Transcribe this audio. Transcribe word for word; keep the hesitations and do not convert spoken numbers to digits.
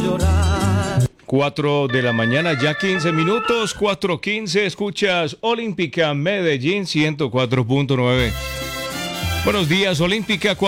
cuatro de la mañana, ya quince minutos, cuatro quince, escuchas Olímpica Medellín ciento cuatro punto nueve. Buenos días, Olímpica.